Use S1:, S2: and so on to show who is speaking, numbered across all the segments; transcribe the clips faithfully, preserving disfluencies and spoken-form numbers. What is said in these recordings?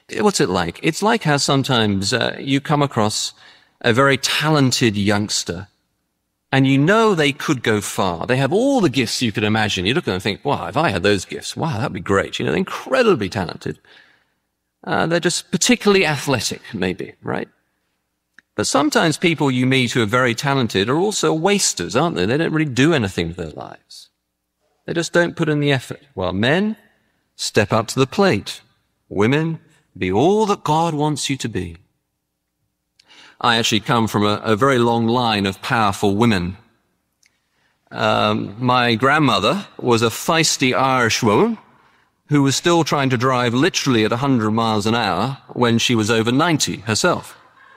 S1: what's it like? It's like how sometimes uh, you come across a very talented youngster and you know they could go far. They have all the gifts you could imagine. You look at them and think, wow, if I had those gifts, wow, that'd be great. You know, they're incredibly talented. Uh, they're just particularly athletic, maybe, right? But sometimes people you meet who are very talented are also wasters, aren't they? They don't really do anything with their lives. They just don't put in the effort. Well, men, step up to the plate. Women, be all that God wants you to be. I actually come from a, a very long line of powerful women. Um, my grandmother was a feisty Irish woman who was still trying to drive literally at one hundred miles an hour when she was over ninety herself.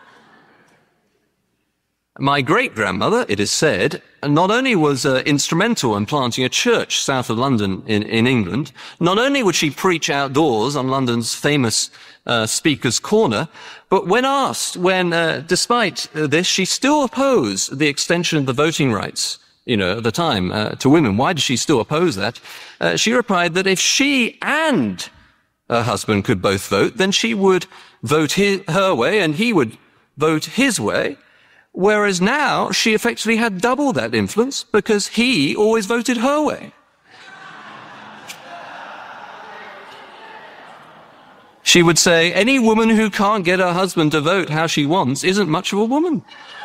S1: My great-grandmother, it is said, not only was uh, instrumental in planting a church south of London in, in England, not only would she preach outdoors on London's famous uh, Speaker's Corner, but when asked, when, uh, despite this, she still opposed the extension of the voting rights, you know, at the time, uh, to women. Why did she still oppose that? Uh, she replied that if she and her husband could both vote, then she would vote his, her way and he would vote his way. Whereas now she effectively had double that influence because he always voted her way. She would say, any woman who can't get her husband to vote how she wants isn't much of a woman.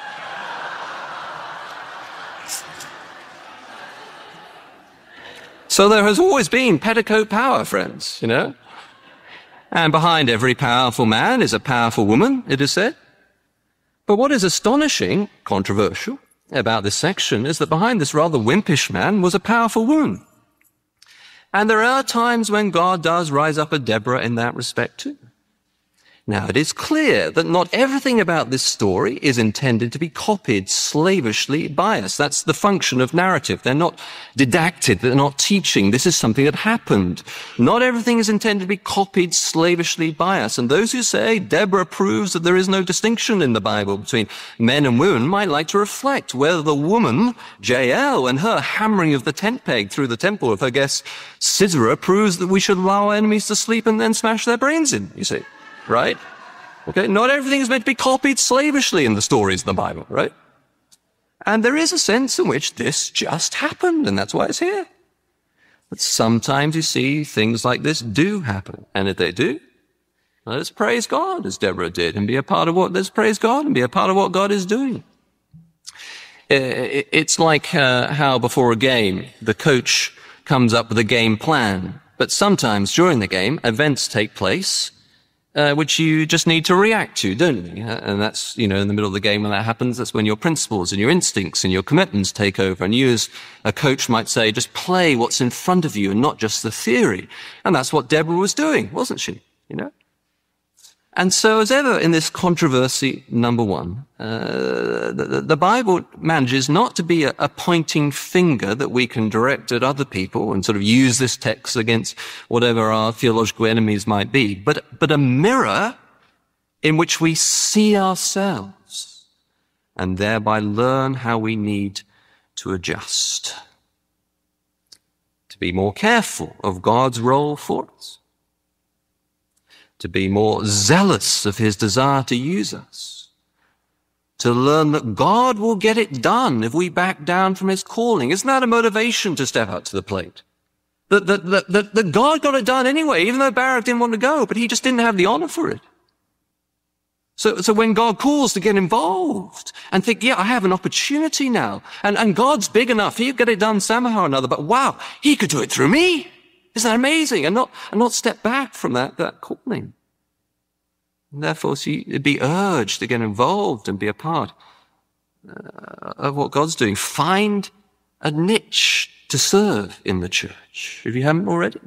S1: So there has always been petticoat power, friends, you know. And behind every powerful man is a powerful woman, it is said. But what is astonishing, controversial, about this section is that behind this rather wimpish man was a powerful woman. And there are times when God does rise up a Deborah in that respect too. Now, it is clear that not everything about this story is intended to be copied slavishly by us. That's the function of narrative. They're not didactic. They're not teaching. This is something that happened. Not everything is intended to be copied slavishly by us. And those who say Deborah proves that there is no distinction in the Bible between men and women might like to reflect whether the woman, Jael, and her hammering of the tent peg through the temple of her guest Sisera proves that we should allow our enemies to sleep and then smash their brains in, you see. Right? Okay, not everything is meant to be copied slavishly in the stories of the Bible, right? And there is a sense in which this just happened, and that's why it's here. But sometimes you see things like this do happen, and if they do, let us praise God as Deborah did, and be a part of what, let's praise God and be a part of what God is doing. It's like uh, how before a game, the coach comes up with a game plan, but sometimes during the game, events take place Uh, which you just need to react to, don't you? And that's, you know, in the middle of the game when that happens, that's when your principles and your instincts and your commitments take over. And you as a coach might say, just play what's in front of you and not just the theory. And that's what Deborah was doing, wasn't she? You know? And so as ever in this controversy, number one, uh, the, the Bible manages not to be a, a pointing finger that we can direct at other people and sort of use this text against whatever our theological enemies might be, but, but a mirror in which we see ourselves and thereby learn how we need to adjust, to be more careful of God's role for us, to be more zealous of his desire to use us, to learn that God will get it done if we back down from his calling. Isn't that a motivation to step up to the plate? That, that, that, that, that God got it done anyway, even though Barak didn't want to go, but he just didn't have the honor for it. So, so when God calls to get involved and think, yeah, I have an opportunity now, and, and God's big enough, he'll get it done somehow or another, but wow, he could do it through me. Isn't that amazing? And not, and not step back from that, that calling. And therefore, see, be urged to get involved and be a part uh, of what God's doing. Find a niche to serve in the church, if you haven't already.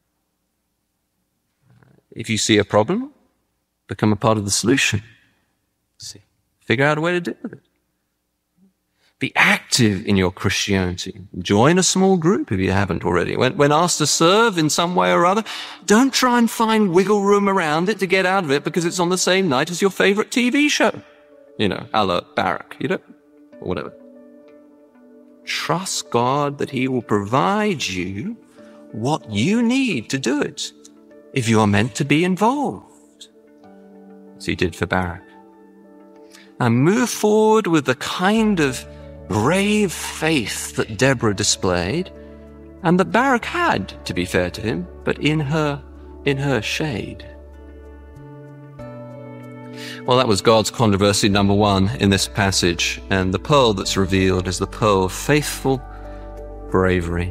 S1: If you see a problem, become a part of the solution. See, figure out a way to deal with it. Be active in your Christianity. Join a small group if you haven't already. When, when asked to serve in some way or other, don't try and find wiggle room around it to get out of it because it's on the same night as your favorite T V show. You know, a la Barak, you know, or whatever. Trust God that he will provide you what you need to do it if you are meant to be involved. as he did for Barak. And move forward with the kind of brave faith that Deborah displayed, and that Barak had, to be fair to him, but in her, in her shade. Well, that was God's controversy number one in this passage, and the pearl that's revealed is the pearl of faithful bravery.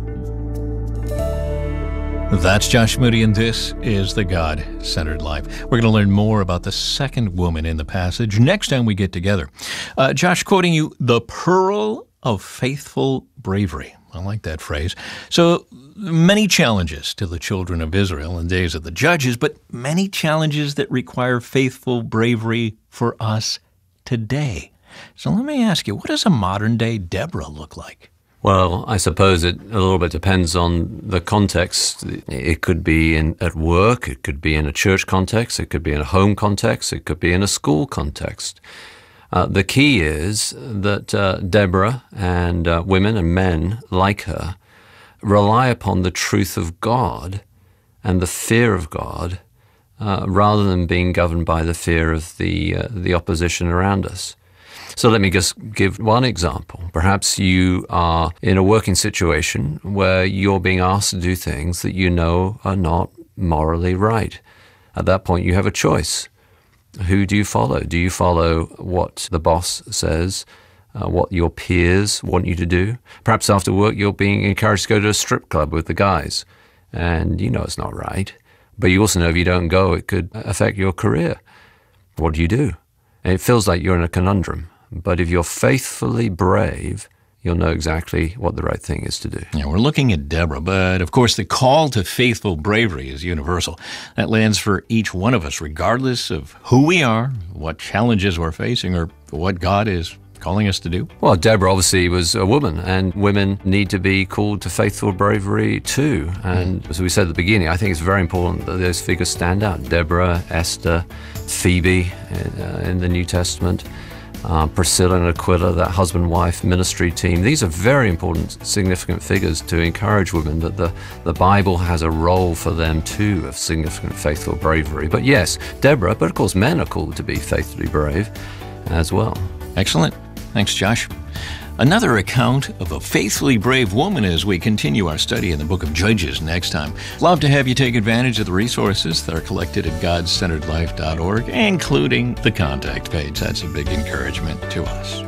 S2: That's Josh Moody, and this is The God-Centered Life. We're going to learn more about the second woman in the passage next time we get together. Uh, Josh, quoting you, the pearl of faithful bravery. I like that phrase. So many challenges to the children of Israel in the days of the judges, but many challenges that require faithful bravery for us today. So let me ask you, what does a modern-day Deborah look like?
S1: Well, I suppose it a little bit depends on the context. It could be in at work, it could be in a church context, it could be in a home context, it could be in a school context. Uh, the key is that uh, Deborah and uh, women and men like her rely upon the truth of God and the fear of God uh, rather than being governed by the fear of the uh, the opposition around us. So let me just give one example. Perhaps you are in a working situation where you're being asked to do things that you know are not morally right. At that point, you have a choice. Who do you follow? Do you follow what the boss says, uh, what your peers want you to do? Perhaps after work, you're being encouraged to go to a strip club with the guys, and you know it's not right. But you also know if you don't go, it could affect your career. What do you do? And it feels like you're in a conundrum. But if you're faithfully brave, you'll know exactly what the right thing is to do.
S2: Yeah, we're looking at Deborah, but of course the call to faithful bravery is universal. That lands for each one of us, regardless of who we are, what challenges we're facing, or what God is calling us to do.
S1: Well, Deborah obviously was a woman, and women need to be called to faithful bravery too. And as we said at the beginning, I think it's very important that those figures stand out. Deborah, Esther, Phoebe in, uh, in the New Testament. Uh, Priscilla and Aquila, that husband-wife ministry team. These are very important, significant figures to encourage women that the, the Bible has a role for them too of significant, faithful bravery. But yes, Deborah, but of course men are called to be faithfully brave as well.
S2: Excellent. Thanks, Josh. Another account of a faithfully brave woman as we continue our study in the book of Judges next time. Love to have you take advantage of the resources that are collected at god centered life dot org, including the contact page. That's a big encouragement to us.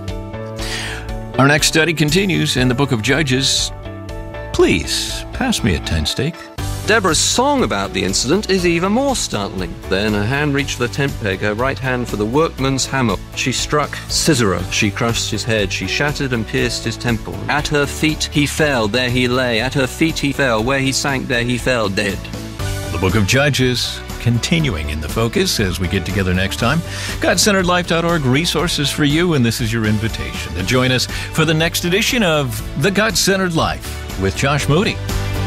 S2: Our next study continues in the book of Judges. Please pass me a tent stake.
S1: Deborah's song about the incident is even more startling. Then her hand reached for the tent peg, her right hand for the workman's hammer. She struck Sisera. She crushed his head. She shattered and pierced his temple. At her feet he fell, there he lay. At her feet he fell, where he sank, there he fell, dead.
S2: The book of Judges continuing in the focus as we get together next time. god centered life dot org, resources for you, and this is your invitation to join us for the next edition of The God-Centered Life with Josh Moody.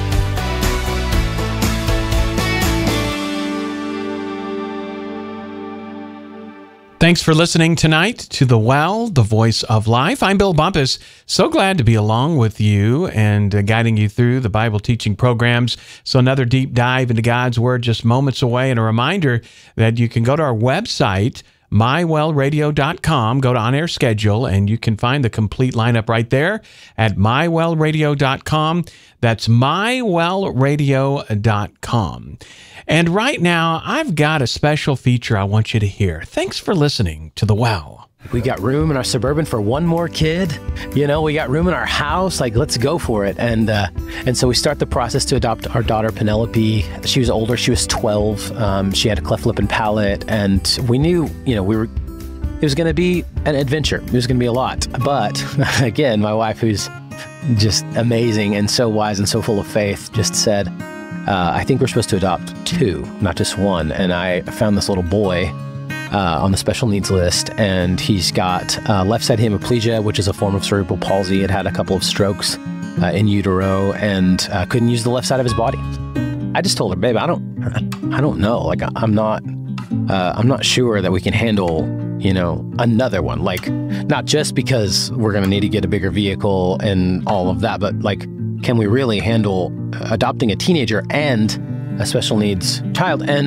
S3: Thanks for listening tonight to The Well, the Voice of Life. I'm Bill Bumpus. So glad to be along with you and uh, guiding you through the Bible teaching programs. So another deep dive into God's Word just moments away, and a reminder that you can go to our website, my well radio dot com, go to on-air schedule, and you can find the complete lineup right there at my well radio dot com. That's my well radio dot com. And right now, I've got a special feature I want you to hear. Thanks for listening to The Well.
S4: We got room in our Suburban for one more kid. You know, we got room in our house. Like, let's go for it. And uh, and so we start the process to adopt our daughter, Penelope. She was older. She was twelve. Um, she had a cleft lip and palate. And we knew, you know, we were, it was going to be an adventure. It was going to be a lot. But again, my wife, who's just amazing and so wise and so full of faith, just said, uh, I think we're supposed to adopt two, not just one. And I found this little boy Uh, on the special needs list, and he's got uh, left side hemiplegia, which is a form of cerebral palsy. It had a couple of strokes uh, in utero, and uh, couldn't use the left side of his body. I just told her, babe, I don't, I don't know. Like, I'm not, uh, I'm not sure that we can handle, you know, another one. Like, not just because we're going to need to get a bigger vehicle and all of that, but like, can we really handle adopting a teenager and a special needs child? And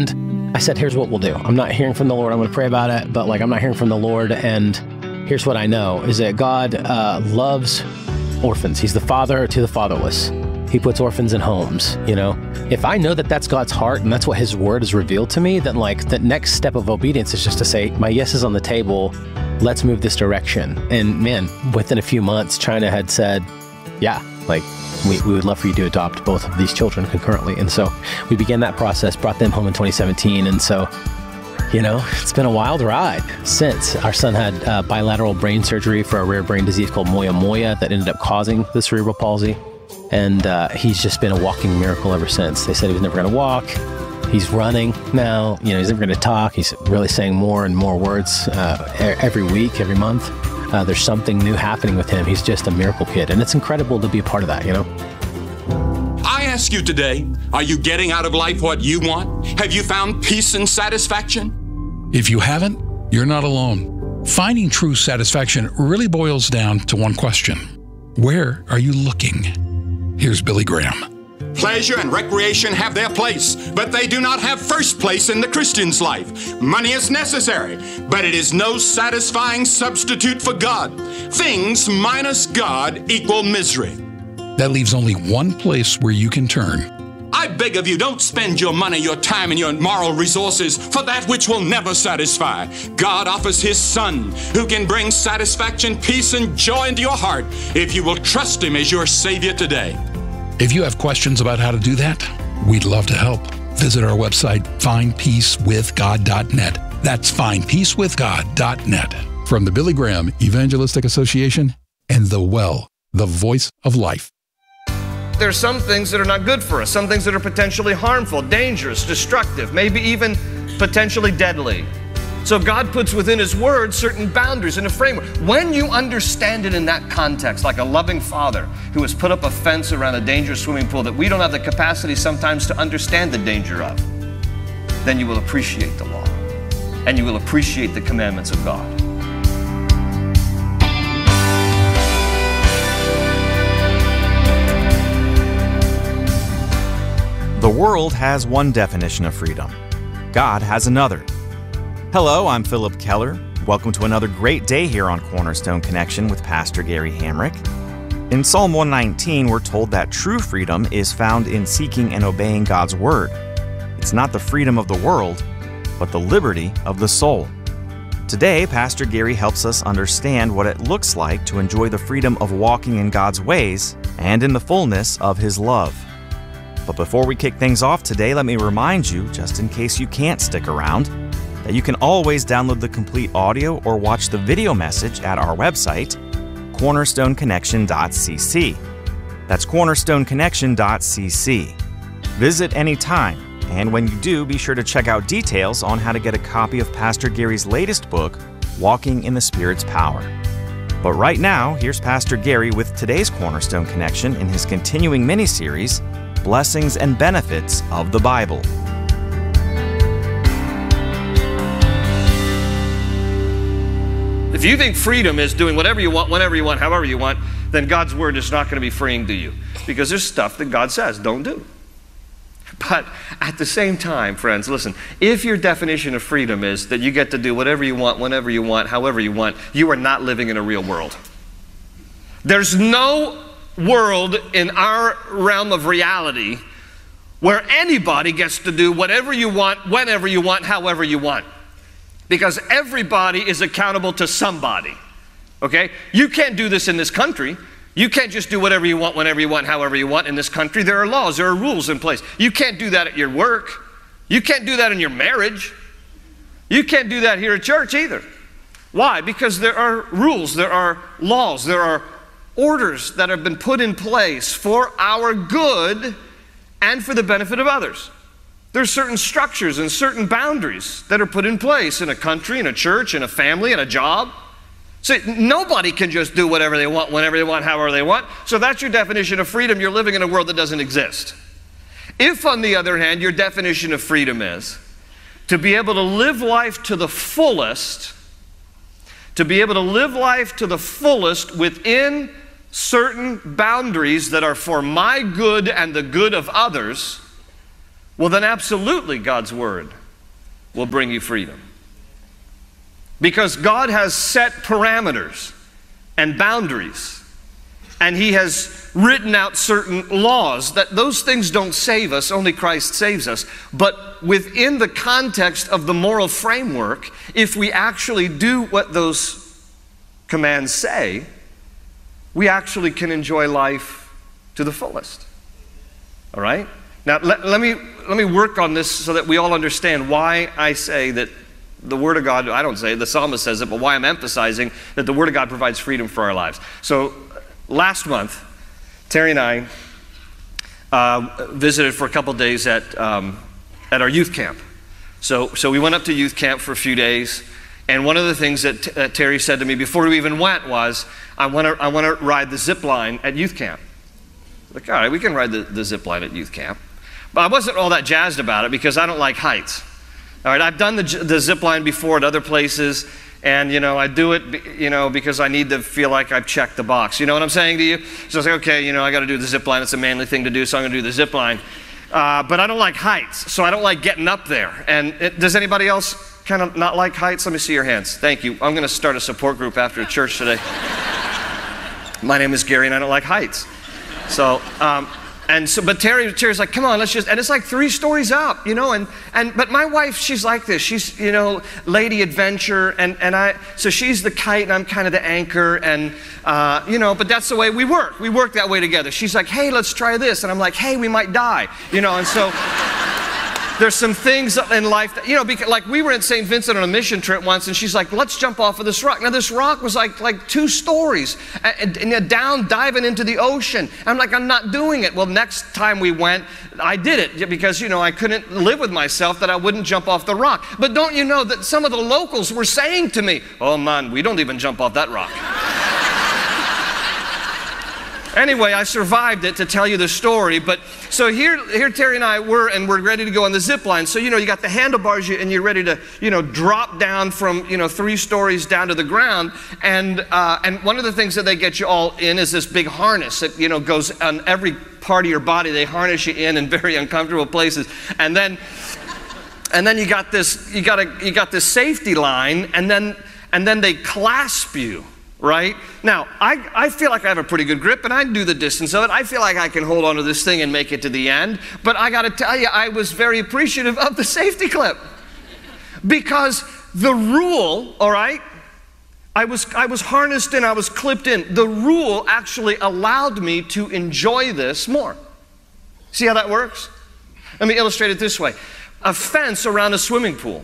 S4: I said, here's what we'll do. I'm not hearing from the Lord. I'm going to pray about it, but like, I'm not hearing from the Lord. And here's what I know is that God uh, loves orphans. He's the father to the fatherless. He puts orphans in homes, you know? If I know that that's God's heart and that's what his word has revealed to me, then like the next step of obedience is just to say, my yes is on the table. Let's move this direction. And man, within a few months, China had said, yeah, like we, we would love for you to adopt both of these children concurrently. And so we began that process, brought them home in twenty seventeen. And so, you know, it's been a wild ride since. Our son had uh, bilateral brain surgery for a rare brain disease called moya moya that ended up causing the cerebral palsy. And uh, he's just been a walking miracle ever since. They said he was never going to walk. He's running now. You know, he's never going to talk. He's really saying more and more words uh, every week, every month. Uh, there's something new happening with him. He's just a miracle kid. And it's incredible to be a part of that, you know?
S5: I ask you today, are you getting out of life what you want? Have you found peace and satisfaction?
S6: If you haven't, you're not alone. Finding true satisfaction really boils down to one question. Where are you looking? Here's Billy Graham.
S5: Pleasure and recreation have their place, but they do not have first place in the Christian's life. Money is necessary, but it is no satisfying substitute for God. Things minus God equal misery.
S6: That leaves only one place where you can turn.
S5: I beg of you, don't spend your money, your time, and your moral resources for that which will never satisfy. God offers his Son, who can bring satisfaction, peace, and joy into your heart if you will trust him as your Savior today.
S6: If you have questions about how to do that, we'd love to help. Visit our website, find peace with god dot net. That's find peace with god dot net. From the Billy Graham Evangelistic Association and The Well, the voice of life.
S7: There are some things that are not good for us, some things that are potentially harmful, dangerous, destructive, maybe even potentially deadly. So God puts within his word certain boundaries and a framework. When you understand it in that context, like a loving father who has put up a fence around a dangerous swimming pool that we don't have the capacity sometimes to understand the danger of, then you will appreciate the law and you will appreciate the commandments of God.
S8: The world has one definition of freedom. God has another. Hello, I'm Philip Keller. Welcome to another great day here on Cornerstone Connection with Pastor Gary Hamrick. In Psalm one nineteen, we're told that true freedom is found in seeking and obeying God's word. It's not the freedom of the world, but the liberty of the soul. Today, Pastor Gary helps us understand what it looks like to enjoy the freedom of walking in God's ways and in the fullness of his love. But before we kick things off today, let me remind you, just in case you can't stick around, that you can always download the complete audio or watch the video message at our website, cornerstone connection dot c c. That's cornerstone connection dot c c. Visit anytime, and when you do, be sure to check out details on how to get a copy of Pastor Gary's latest book, Walking in the Spirit's Power. But right now, here's Pastor Gary with today's Cornerstone Connection in his continuing mini-series, Blessings and Benefits of the Bible.
S7: If you think freedom is doing whatever you want, whenever you want, however you want, then God's word is not going to be freeing to you, because there's stuff that God says don't do. But at the same time, friends, listen, if your definition of freedom is that you get to do whatever you want, whenever you want, however you want, you are not living in a real world. There's no world in our realm of reality where anybody gets to do whatever you want, whenever you want, however you want. Because everybody is accountable to somebody, okay? You can't do this in this country. You can't just do whatever you want, whenever you want, however you want in this country. There are laws, there are rules in place. You can't do that at your work. You can't do that in your marriage. You can't do that here at church either. Why? Because there are rules, there are laws, there are orders that have been put in place for our good and for the benefit of others. There's certain structures and certain boundaries that are put in place in a country, in a church, in a family, in a job. So nobody can just do whatever they want, whenever they want, however they want. So that's your definition of freedom. You're living in a world that doesn't exist. If, on the other hand, your definition of freedom is to be able to live life to the fullest, to be able to live life to the fullest within certain boundaries that are for my good and the good of others, well then absolutely God's word will bring you freedom. Because God has set parameters and boundaries, and He has written out certain laws that those things don't save us, only Christ saves us. But within the context of the moral framework, if we actually do what those commands say, we actually can enjoy life to the fullest. All right? Now, let, let me let me work on this so that we all understand why I say that the Word of God, I don't say it, the psalmist says it, but why I'm emphasizing that the Word of God provides freedom for our lives. So, last month, Terry and I uh, visited for a couple days at um, at our youth camp. So, so we went up to youth camp for a few days, and one of the things that t- uh, Terry said to me before we even went was, I want to I want to ride the zip line at youth camp. Like, all right, we can ride the, the zip line at youth camp. But I wasn't all that jazzed about it because I don't like heights. All right, I've done the, the zip line before at other places, and, you know, I do it, you know, because I need to feel like I've checked the box. You know what I'm saying to you? So I was like, okay, you know, I got to do the zip line. It's a manly thing to do, so I'm going to do the zip line. Uh, but I don't like heights, so I don't like getting up there. And it, does anybody else kind of not like heights? Let me see your hands. Thank you. I'm going to start a support group after church today. My name is Gary, and I don't like heights. So, um, and so, but Terry, Terry's like, come on, let's just, and it's like three stories up, you know, and, and, but my wife, she's like this, she's, you know, lady adventure, and, and I, so she's the kite, and I'm kind of the anchor, and, uh, you know, but that's the way we work, we work that way together. She's like, hey, let's try this, and I'm like, hey, we might die, you know, and so, there's some things in life that, you know, because, like we were in Saint Vincent on a mission trip once, and she's like, let's jump off of this rock. Now, this rock was like like two stories, and, and down, diving into the ocean. I'm like, I'm not doing it. Well, next time we went, I did it, because, you know, I couldn't live with myself that I wouldn't jump off the rock. But don't you know that some of the locals were saying to me, oh, man, we don't even jump off that rock. Anyway, I survived it to tell you the story. But so here, here Terry and I were, and we're ready to go on the zip line. So, you know, you got the handlebars, and you're ready to, you know, drop down from, you know, three stories down to the ground. And uh, and one of the things that they get you all in is this big harness that, you know, goes on every part of your body. They harness you in in very uncomfortable places. And then, and then you got this, you got a, you got this safety line, and then, and then they clasp you. Right? Now, I, I feel like I have a pretty good grip, and I do the distance of it. I feel like I can hold on to this thing and make it to the end. But I got to tell you, I was very appreciative of the safety clip. Because the rule, all right, I was, I was harnessed in, I was clipped in. The rule actually allowed me to enjoy this more. See how that works? Let me illustrate it this way. A fence around a swimming pool.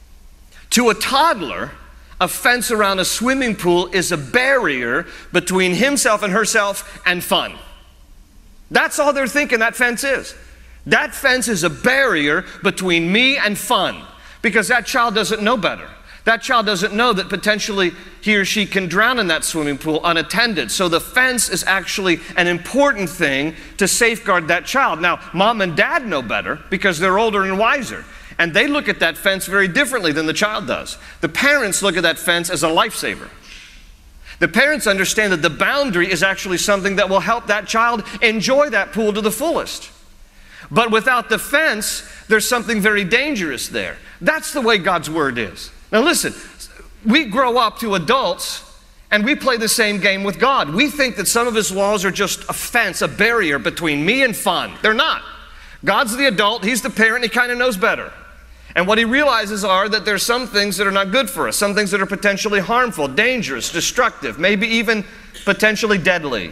S7: To a toddler, a fence around a swimming pool is a barrier between himself and herself and fun. That's all they're thinking that fence is. That fence is a barrier between me and fun, because that child doesn't know better. That child doesn't know that potentially he or she can drown in that swimming pool unattended. So the fence is actually an important thing to safeguard that child. Now, mom and dad know better because they're older and wiser. And they look at that fence very differently than the child does. The parents look at that fence as a lifesaver. The parents understand that the boundary is actually something that will help that child enjoy that pool to the fullest. But without the fence, there's something very dangerous there. That's the way God's Word is. Now listen, we grow up to adults, and we play the same game with God. We think that some of His laws are just a fence, a barrier between me and fun. They're not. God's the adult, He's the parent, He kind of knows better. And what He realizes are that there's some things that are not good for us, some things that are potentially harmful, dangerous, destructive, maybe even potentially deadly.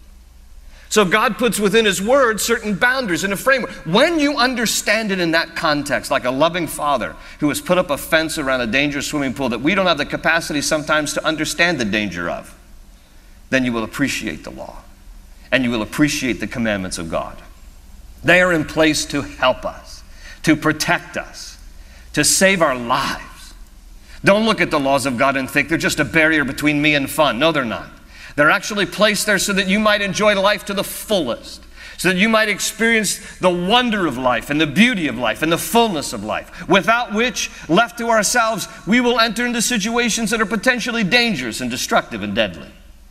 S7: So God puts within His Word certain boundaries and a framework. When you understand it in that context, like a loving father who has put up a fence around a dangerous swimming pool that we don't have the capacity sometimes to understand the danger of, then you will appreciate the law, and you will appreciate the commandments of God. They are in place to help us, to protect us, to save our lives. Don't look at the laws of God and think they're just a barrier between me and fun. No, they're not. They're actually placed there so that you might enjoy life to the fullest, so that you might experience the wonder of life and the beauty of life and the fullness of life, without which, left to ourselves, we will enter into situations that are potentially dangerous and destructive and deadly.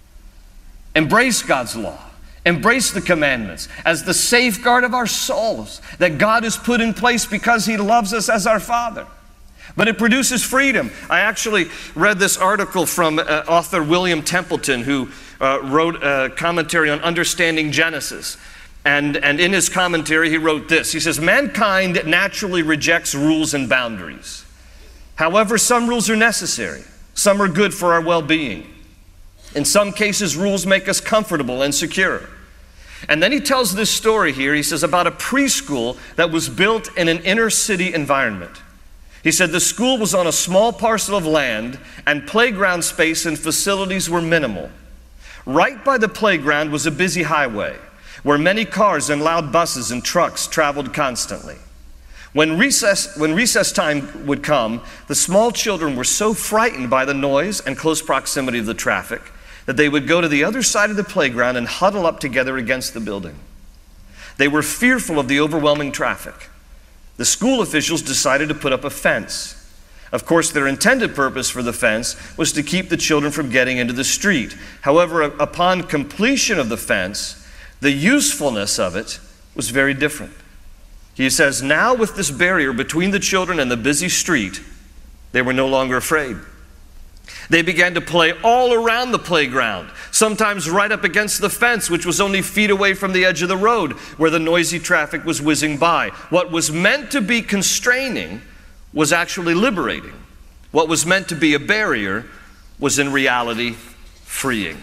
S7: Embrace God's law. Embrace the commandments as the safeguard of our souls that God has put in place because He loves us as our Father. But it produces freedom. I actually read this article from uh, author William Templeton, who uh, wrote a commentary on understanding Genesis. And, and in his commentary, he wrote this. He says, mankind naturally rejects rules and boundaries. However, some rules are necessary. Some are good for our well-being. In some cases, rules make us comfortable and secure. And then he tells this story here, he says, about a preschool that was built in an inner city environment. He said the school was on a small parcel of land and playground space and facilities were minimal. Right by the playground was a busy highway where many cars and loud buses and trucks traveled constantly. When recess, when recess time would come, the small children were so frightened by the noise and close proximity of the traffic that they would go to the other side of the playground and huddle up together against the building. They were fearful of the overwhelming traffic. The school officials decided to put up a fence. Of course, their intended purpose for the fence was to keep the children from getting into the street. However, upon completion of the fence, the usefulness of it was very different. He says, now with this barrier between the children and the busy street, they were no longer afraid. They began to play all around the playground, sometimes right up against the fence, which was only feet away from the edge of the road where the noisy traffic was whizzing by. What was meant to be constraining was actually liberating. What was meant to be a barrier was in reality freeing.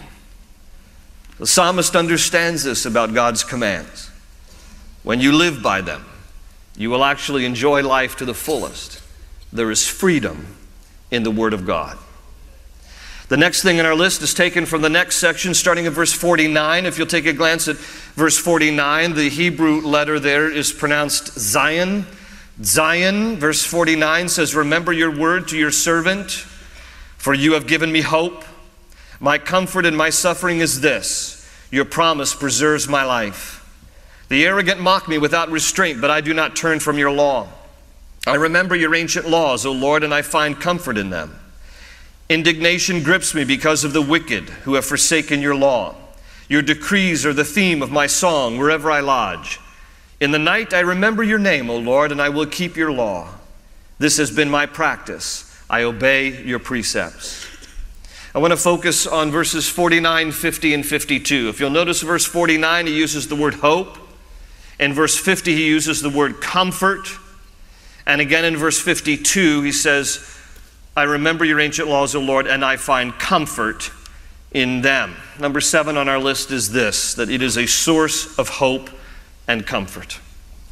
S7: The psalmist understands this about God's commands. When you live by them, you will actually enjoy life to the fullest. There is freedom in the Word of God. The next thing in our list is taken from the next section, starting at verse forty-nine. If you'll take a glance at verse forty-nine, the Hebrew letter there is pronounced Zion. Zion, verse forty-nine says, remember your word to your servant, for you have given me hope. My comfort in my suffering is this, your promise preserves my life. The arrogant mock me without restraint, but I do not turn from your law. I remember your ancient laws, O Lord, and I find comfort in them. Indignation grips me because of the wicked who have forsaken your law. Your decrees are the theme of my song wherever I lodge. In the night I remember your name, O Lord, and I will keep your law. This has been my practice. I obey your precepts. I want to focus on verses forty-nine, fifty, and fifty-two. If you'll notice verse forty-nine, he uses the word hope. In verse fifty, he uses the word comfort. And again in verse fifty-two, he says, I remember your ancient laws, O Lord, and I find comfort in them. Number seven on our list is this, that it is a source of hope and comfort.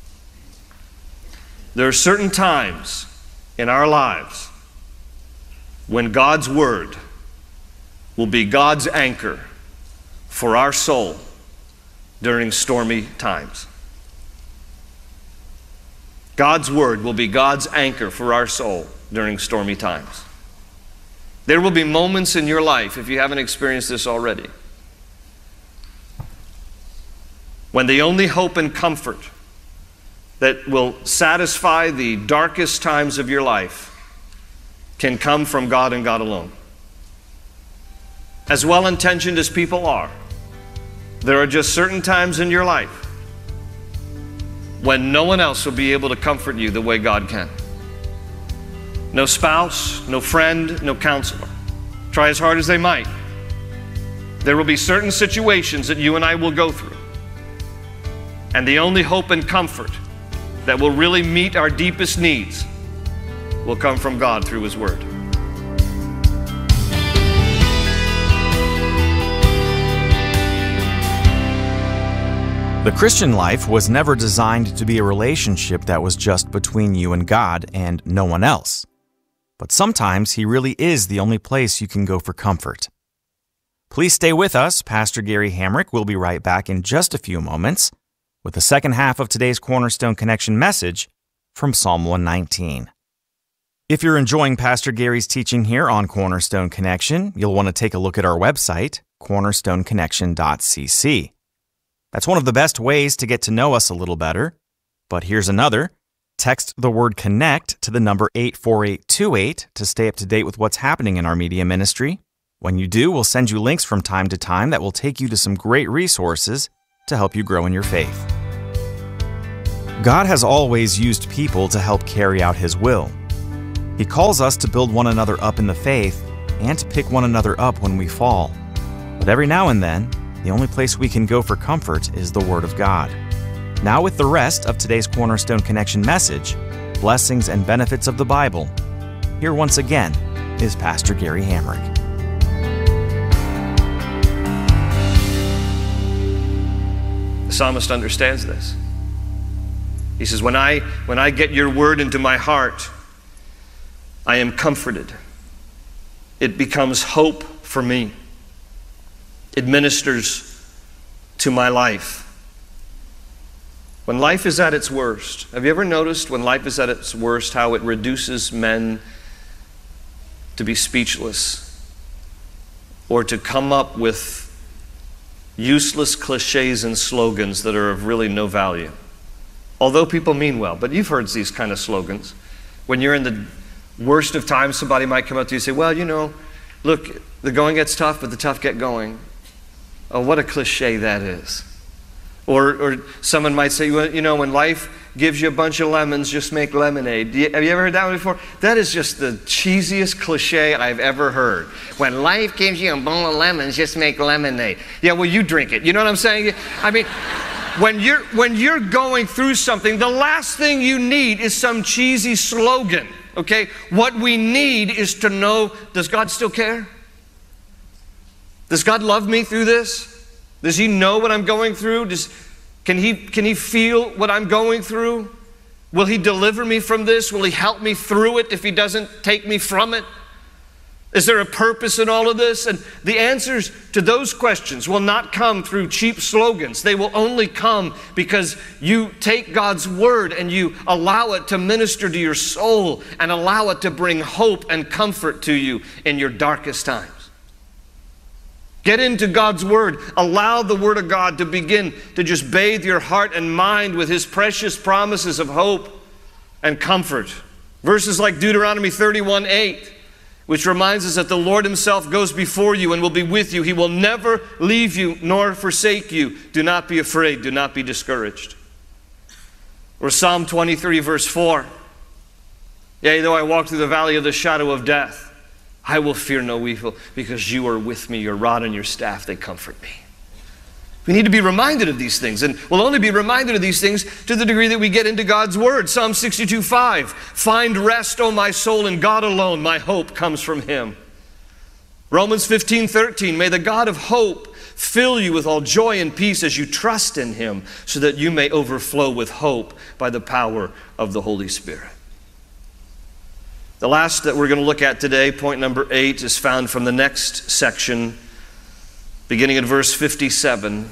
S7: There are certain times in our lives when God's Word will be God's anchor for our soul during stormy times. God's Word will be God's anchor for our soul during stormy times. There will be moments in your life, if you haven't experienced this already, when the only hope and comfort that will satisfy the darkest times of your life can come from God and God alone. As well-intentioned as people are, there are just certain times in your life when no one else will be able to comfort you the way God can. No spouse, no friend, no counselor. Try as hard as they might. There will be certain situations that you and I will go through. And the only hope and comfort that will really meet our deepest needs will come from God through His Word.
S8: The Christian life was never designed to be a relationship that was just between you and God and no one else. But sometimes He really is the only place you can go for comfort. Please stay with us. Pastor Gary Hamrick will be right back in just a few moments with the second half of today's Cornerstone Connection message from Psalm one nineteen. If you're enjoying Pastor Gary's teaching here on Cornerstone Connection, you'll want to take a look at our website, cornerstone connection dot c c. That's one of the best ways to get to know us a little better. But here's another. Text the word CONNECT to the number eight four eight two eight to stay up to date with what's happening in our media ministry. When you do, we'll send you links from time to time that will take you to some great resources to help you grow in your faith. God has always used people to help carry out His will. He calls us to build one another up in the faith and to pick one another up when we fall. But every now and then, the only place we can go for comfort is the Word of God. Now with the rest of today's Cornerstone Connection message, blessings and benefits of the Bible, here once again is Pastor Gary Hamrick.
S7: The psalmist understands this. He says, when I, when I get your word into my heart, I am comforted. It becomes hope for me. It ministers to my life. When life is at its worst, have you ever noticed when life is at its worst how it reduces men to be speechless or to come up with useless cliches and slogans that are of really no value? Although people mean well, but you've heard these kind of slogans. When you're in the worst of times, somebody might come up to you and say, well, you know, look, the going gets tough, but the tough get going. Oh, what a cliche that is. Or, or someone might say, well, you know, when life gives you a bunch of lemons, just make lemonade. You, have you ever heard that one before? That is just the cheesiest cliche I've ever heard. When life gives you a bowl of lemons, just make lemonade. Yeah, well, you drink it. You know what I'm saying? I mean, when you're, when you're going through something, the last thing you need is some cheesy slogan. Okay, what we need is to know, does God still care? Does God love me through this? Does He know what I'm going through? Does, can he, can He feel what I'm going through? Will He deliver me from this? Will He help me through it if He doesn't take me from it? Is there a purpose in all of this? And the answers to those questions will not come through cheap slogans. They will only come because you take God's word and you allow it to minister to your soul and allow it to bring hope and comfort to you in your darkest times. Get into God's word. Allow the word of God to begin to just bathe your heart and mind with His precious promises of hope and comfort. Verses like Deuteronomy thirty-one eight. Which reminds us that the Lord Himself goes before you and will be with you. He will never leave you nor forsake you. Do not be afraid. Do not be discouraged. Or Psalm twenty-three verse four. Yea, though I walk through the valley of the shadow of death, I will fear no evil, because you are with me. Your rod and your staff, they comfort me. We need to be reminded of these things, and we'll only be reminded of these things to the degree that we get into God's word. Psalm sixty-two five, find rest, O my soul, in God alone. My hope comes from Him. Romans fifteen thirteen, may the God of hope fill you with all joy and peace as you trust in Him, so that you may overflow with hope by the power of the Holy Spirit. The last that we're going to look at today, point number eight, is found from the next section, beginning at verse fifty-seven.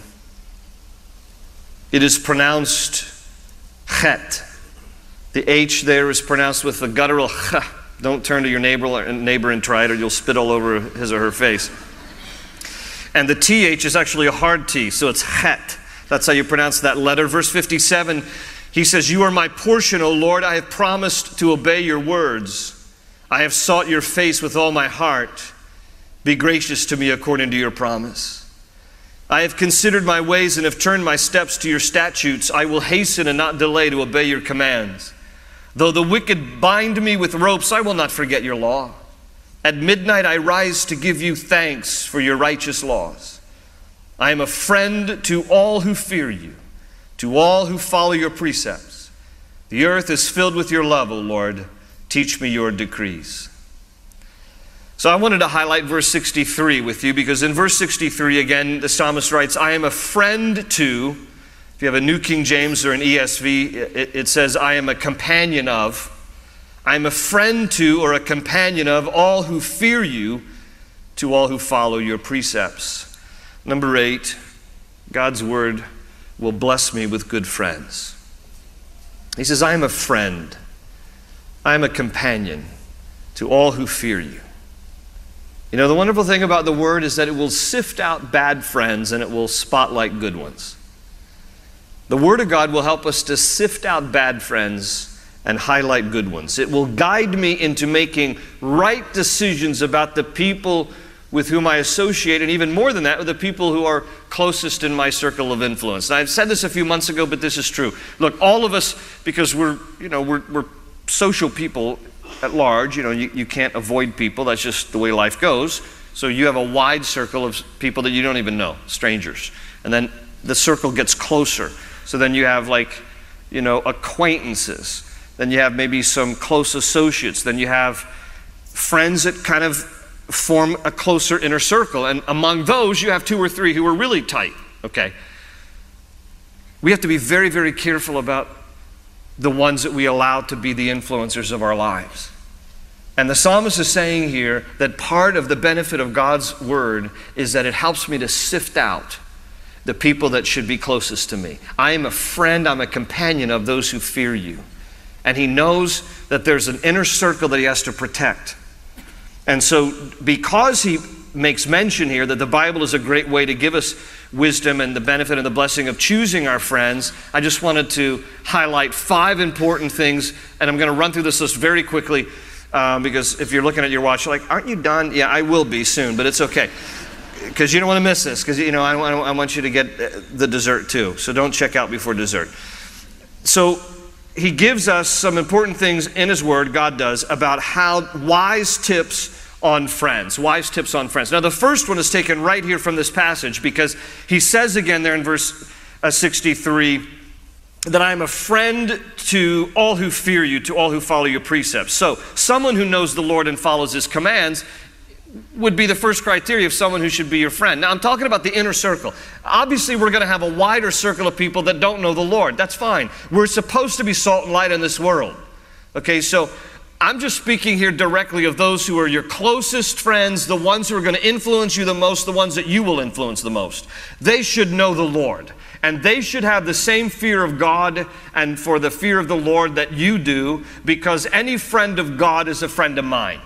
S7: It is pronounced chet. The H there is pronounced with the guttural ch. Don't turn to your neighbor, neighbor and try it, or you'll spit all over his or her face. And the T H is actually a hard T, so it's chet. That's how you pronounce that letter. Verse fifty-seven, he says, you are my portion, O Lord. I have promised to obey your words. I have sought your face with all my heart. Be gracious to me according to your promise. I have considered my ways and have turned my steps to your statutes. I will hasten and not delay to obey your commands. Though the wicked bind me with ropes, I will not forget your law. At midnight I rise to give you thanks for your righteous laws. I am a friend to all who fear you, to all who follow your precepts. The earth is filled with your love, O Lord. Teach me your decrees. So I wanted to highlight verse sixty-three with you, because in verse sixty-three, again, the psalmist writes, I am a friend to, if you have a New King James or an E S V, it, it says, I am a companion of, I am a friend to or a companion of all who fear you, to all who follow your precepts. Number eight, God's word will bless me with good friends. He says, I am a friend, I am a companion to all who fear you. You know, the wonderful thing about the word is that it will sift out bad friends and it will spotlight good ones. The word of God will help us to sift out bad friends and highlight good ones. It will guide me into making right decisions about the people with whom I associate, and even more than that, with the people who are closest in my circle of influence. And I've said this a few months ago, but this is true. Look, all of us, because we're, you know, we're, we're social people, at large. You know, you, you can't avoid people. That's just the way life goes. So you have a wide circle of people that you don't even know, strangers. And then the circle gets closer. So then you have like, you know, acquaintances. Then you have maybe some close associates. Then you have friends that kind of form a closer inner circle. And among those, you have two or three who are really tight, okay? We have to be very, very careful about the ones that we allow to be the influencers of our lives. And the psalmist is saying here that part of the benefit of God's word is that it helps me to sift out the people that should be closest to me. I am a friend, I'm a companion of those who fear you. And he knows that there's an inner circle that he has to protect. And so because he makes mention here that the Bible is a great way to give us wisdom and the benefit and the blessing of choosing our friends, I just wanted to highlight five important things, and I'm going to run through this list very quickly um, because if you're looking at your watch, you're like, aren't you done? Yeah, I will be soon, but it's okay. Because you don't want to miss this, because you know I, I want you to get the dessert too. So don't check out before dessert. So he gives us some important things in his word, God does, about how wise tips on friends. Wise tips on friends. Now the first one is taken right here from this passage, because he says again there in verse uh, sixty-three that I am a friend to all who fear you, to all who follow your precepts. So someone who knows the Lord and follows his commands would be the first criteria of someone who should be your friend. Now I'm talking about the inner circle. Obviously we're going to have a wider circle of people that don't know the Lord. That's fine. We're supposed to be salt and light in this world. Okay, so I'm just speaking here directly of those who are your closest friends, the ones who are going to influence you the most, the ones that you will influence the most. They should know the Lord, and they should have the same fear of God and for the fear of the Lord that you do, because any friend of God is a friend of mine.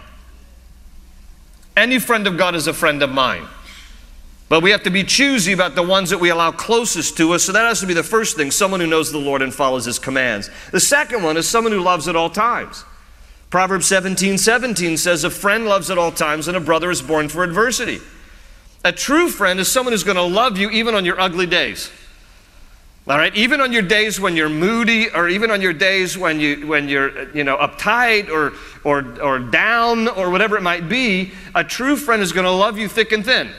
S7: Any friend of God is a friend of mine. But we have to be choosy about the ones that we allow closest to us, so that has to be the first thing, someone who knows the Lord and follows his commands. The second one is someone who loves at all times. Proverbs seventeen seventeen says, a friend loves at all times and a brother is born for adversity. A true friend is someone who's going to love you even on your ugly days. All right, even on your days when you're moody, or even on your days when you when you're you know uptight or or or down or whatever it might be, a true friend is going to love you thick and thin.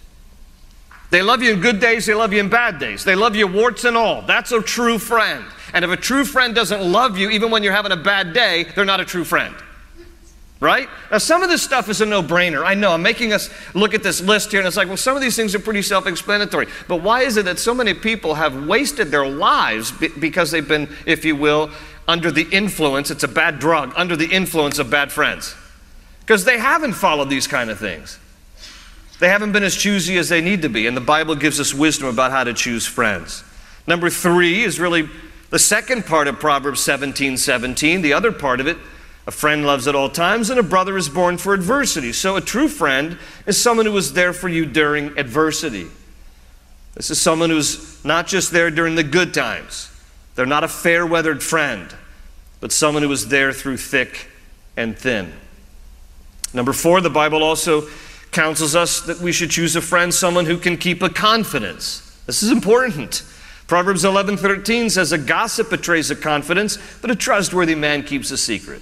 S7: They love you in good days, they love you in bad days. They love you warts and all. That's a true friend. And if a true friend doesn't love you even when you're having a bad day, they're not a true friend. Right? Now some of this stuff is a no-brainer. I know, I'm making us look at this list here and it's like, well, some of these things are pretty self-explanatory. But why is it that so many people have wasted their lives because they've been, if you will, under the influence, it's a bad drug, under the influence of bad friends? Because they haven't followed these kind of things. They haven't been as choosy as they need to be. And the Bible gives us wisdom about how to choose friends. Number three is really the second part of Proverbs seventeen seventeen. The other part of it, a friend loves at all times and a brother is born for adversity. So a true friend is someone who is there for you during adversity. This is someone who's not just there during the good times. They're not a fair-weathered friend, but someone who is there through thick and thin. Number four, the Bible also counsels us that we should choose a friend, someone who can keep a confidence. This is important. Proverbs eleven thirteen says, a gossip betrays a confidence, but a trustworthy man keeps a secret.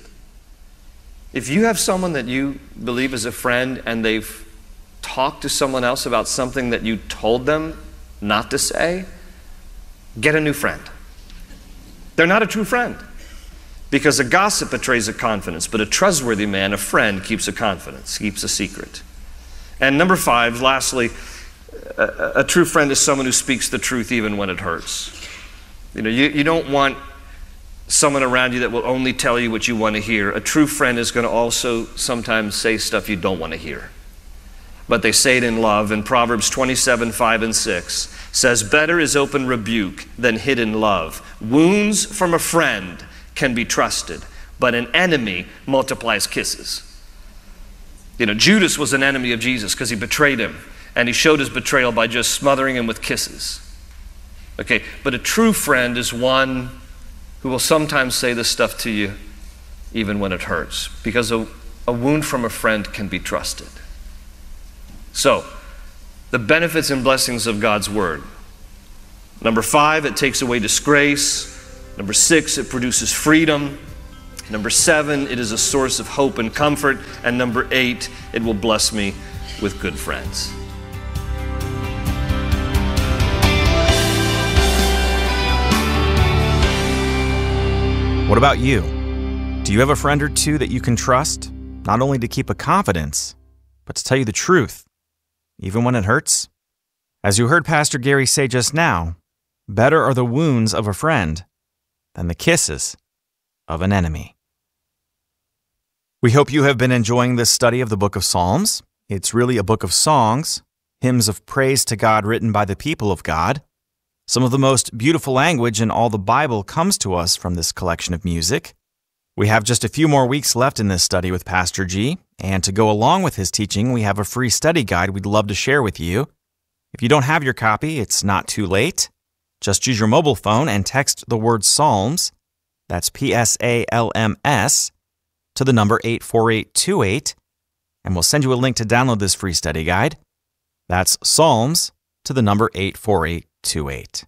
S7: If you have someone that you believe is a friend and they've talked to someone else about something that you told them not to say, get a new friend. They're not a true friend. Because a gossip betrays a confidence, but a trustworthy man, a friend, keeps a confidence, keeps a secret. And number five, lastly, a, a true friend is someone who speaks the truth even when it hurts. You know, you, you don't want someone around you that will only tell you what you want to hear. A true friend is going to also sometimes say stuff you don't want to hear. But they say it in love. And Proverbs twenty-seven, five and six says, better is open rebuke than hidden love. Wounds from a friend can be trusted, but an enemy multiplies kisses. You know, Judas was an enemy of Jesus because he betrayed him. And he showed his betrayal by just smothering him with kisses. Okay, but a true friend is one who will sometimes say this stuff to you even when it hurts, because a, a wound from a friend can be trusted. So, the benefits and blessings of God's word. Number five, it takes away disgrace. Number six, it produces freedom. Number seven, it is a source of hope and comfort. And number eight, it will bless me with good friends.
S8: What about you? Do you have a friend or two that you can trust, not only to keep a confidence, but to tell you the truth, even when it hurts? As you heard Pastor Gary say just now, better are the wounds of a friend than the kisses of an enemy. We hope you have been enjoying this study of the book of Psalms. It's really a book of songs, hymns of praise to God written by the people of God. Some of the most beautiful language in all the Bible comes to us from this collection of music. We have just a few more weeks left in this study with Pastor G, and to go along with his teaching, we have a free study guide we'd love to share with you. If you don't have your copy, it's not too late. Just use your mobile phone and text the word Psalms, that's P S A L M S, to the number eight four eight two eight, and we'll send you a link to download this free study guide. That's Psalms to the number eight four eight two eight.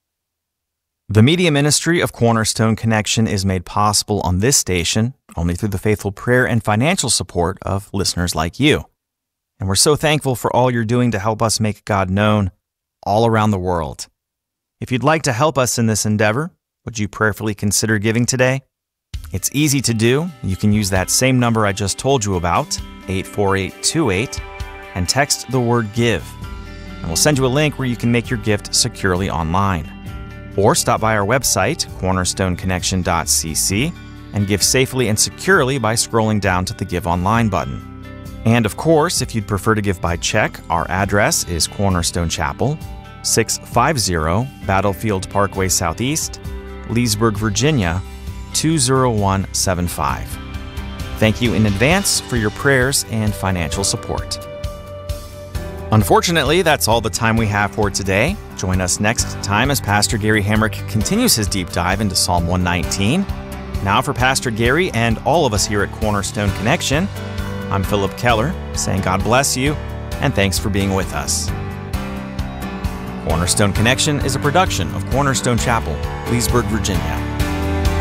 S8: The media ministry of Cornerstone Connection is made possible on this station only through the faithful prayer and financial support of listeners like you. And we're so thankful for all you're doing to help us make God known all around the world. If you'd like to help us in this endeavor, would you prayerfully consider giving today? It's easy to do. You can use that same number I just told you about, eight four eight two eight, and text the word GIVE. And we'll send you a link where you can make your gift securely online. Or stop by our website, cornerstone connection dot c c, and give safely and securely by scrolling down to the Give Online button. And of course, if you'd prefer to give by check, our address is Cornerstone Chapel, six fifty Battlefield Parkway Southeast, Leesburg, Virginia, two zero one seven five. Thank you in advance for your prayers and financial support. Unfortunately, that's all the time we have for today. Join us next time as Pastor Gary Hamrick continues his deep dive into Psalm one nineteen. Now for Pastor Gary and all of us here at Cornerstone Connection, I'm Philip Keller, saying God bless you and thanks for being with us. Cornerstone Connection is a production of Cornerstone Chapel, Leesburg, Virginia.